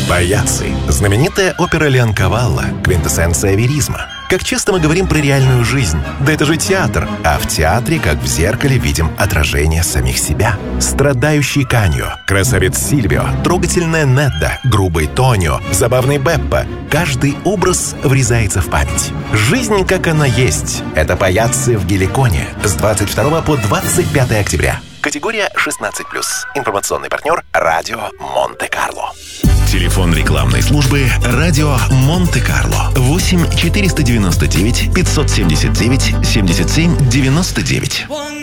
Паяцы. Знаменитая опера Леонкавалла, квинтэссенция веризма. Как часто мы говорим про реальную жизнь? Да это же театр. А в театре, как в зеркале, видим отражение самих себя. Страдающий Каньо, красавец Сильвио, трогательная Недда, грубый Тонио, забавный Беппо. Каждый образ врезается в память. Жизнь, как она есть. Это «Паяцы» в Геликоне с 22 по 25 октября. Категория 16+. Информационный партнер «Радио Монте-Карло». Телефон рекламной службы «Радио Монте-Карло». 8 499 579 77 99.